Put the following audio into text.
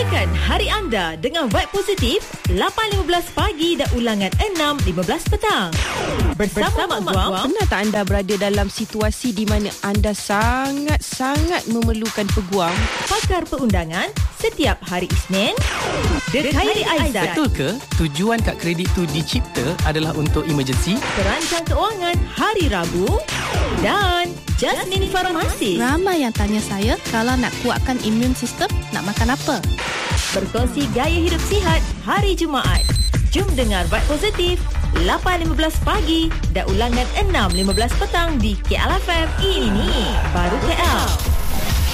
Mulakan hari anda dengan vibe positif 8.15 pagi dan ulangan 6.15 petang. Bersama Mak Guam. Pernah tak anda berada dalam situasi di mana anda sangat memerlukan peguam? Pakar perundangan setiap hari Isnin. The Khairi Aizat. Betul ke tujuan kad kredit tu dicipta adalah untuk emergency? Perancang keuangan hari Rabu. Dan Jasmine Farmasi. Ramai yang tanya saya, kalau nak kuatkan imun sistem, nak makan apa? Berkongsi gaya hidup sihat hari Jumaat. Jom dengar Vibe Positif 8.15 pagi dan ulangan 6.15 petang di KLFM. Ini baru KL.